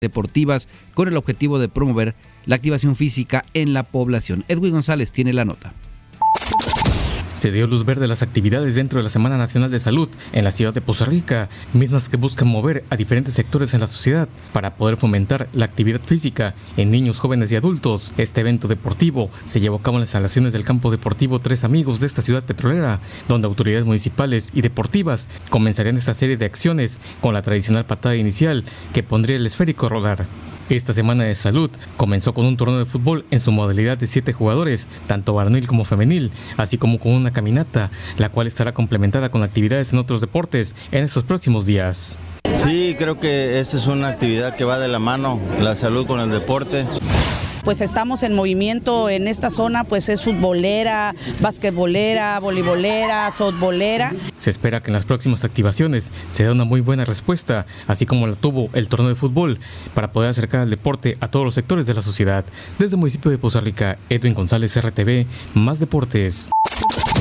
deportivas con el objetivo de promover la activación física en la población. Edwin González tiene la nota. Se dio luz verde a las actividades dentro de la Semana Nacional de Salud en la ciudad de Poza Rica, mismas que buscan mover a diferentes sectores en la sociedad para poder fomentar la actividad física en niños, jóvenes y adultos. Este evento deportivo se llevó a cabo en las instalaciones del campo deportivo Tres Amigos de esta ciudad petrolera, donde autoridades municipales y deportivas comenzarían esta serie de acciones con la tradicional patada inicial que pondría el esférico a rodar. Esta Semana de Salud comenzó con un torneo de fútbol en su modalidad de 7 jugadores, tanto varonil como femenil, así como con una caminata, la cual estará complementada con actividades en otros deportes en estos próximos días. Sí, creo que esta es una actividad que va de la mano, la salud con el deporte. Pues estamos en movimiento en esta zona, pues es futbolera, basquetbolera, voleibolera, softbolera. Se espera que en las próximas activaciones se dé una muy buena respuesta, así como la tuvo el torneo de fútbol, para poder acercar el deporte a todos los sectores de la sociedad. Desde el municipio de Poza Rica, Edwin González, RTV, Más Deportes.